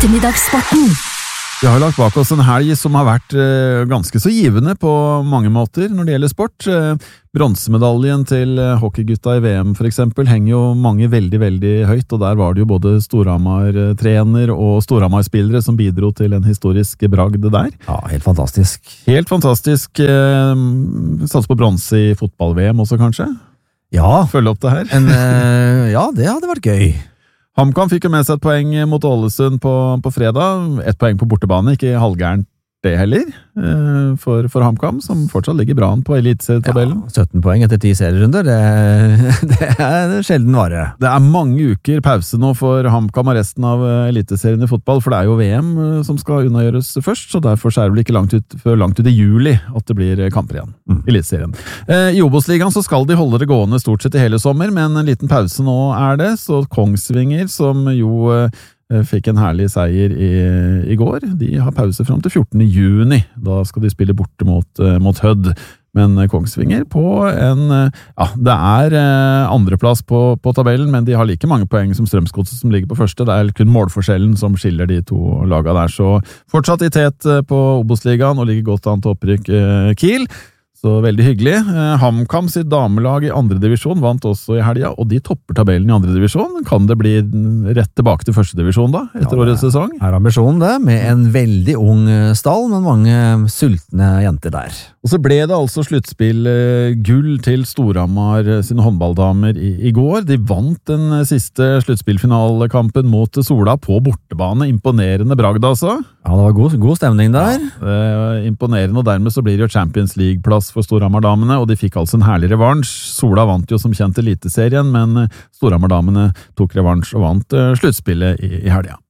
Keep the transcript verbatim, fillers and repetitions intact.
Ettermiddagssporten. Vi har lagt bak oss en helg som har vært eh, ganske så givende på mange måter når det gjelder sport. Eh, bronsemedaljen til eh, hockeygutta i V M for eksempel henger jo mange veldig, veldig høyt, og der var det jo både Storhamar-trener og Storhamar-spillere som bidro til en historisk bragd der. Ja, helt fantastisk. Helt fantastisk. Eh, Sats på bronse i fotball-V M også, kanskje? Ja, Følge opp det her. en, eh, ja, det hadde vært gøy. HamKam fikk jo med seg et poeng mot Ålesund på, på fredag. Et poeng på bortebane, ikke halvgærent det heller, eh, for, for HamKam, som fortsatt ligger bra an på eliteserietabellen. Ja, sytten poeng etter ti serierunder, det, det er sjelden vare. Det er mange uker pause nå for HamKam og resten av eliteserien i fotball, for det er jo V M som skal unnagjøres først, så derfor er det vel ikke langt ut, før langt ut i juli at det blir kamper igjen mm. i eliteserien. Eh, I Obos-ligaen så skal de holde det gående stort sett i hele sommer, men en liten pause nå er det, så Kongsvinger, som jo eh, fikk en herlig seier i, i går. De har pause frem til fjortende juni. Da skal de spille borte mot, mot Hødd. Men Kongsvinger på en, ja, det er andreplass på, på tabellen, men de har like mange poeng som Strømsgodset som ligger på første. Det er kun målforskjellen som skiller de to lagene der. Så fortsatt i tet på Obos-ligaen og ligger godt an til opprykk Kiel. Så veldig hyggelig. HamKam sitt damelag i andre divisjon vant også i helga, og de topper tabellen i andre divisjon. Kan det bli rett tilbake til første divisjon da, etter ja, årets sesong? Er ambisjonen det, med en veldig ung stall, men mange sultne jenter der. Og så ble det altså sluttspill gull til Storhamar sine håndballdamer i, i går. De vant den siste sluttspillfinalekampen mot Sola på bortebane. Imponerende bragd altså. Ja, det var god, god stemning der. Ja, imponerende, og dermed så blir det jo Champions League-plass for Storhamar-damene, og de fikk altså en herlig revansj. Sola vant jo som kjent Eliteserien, men Storhamar-damene tok revansj og vant sluttspillet i, i helga.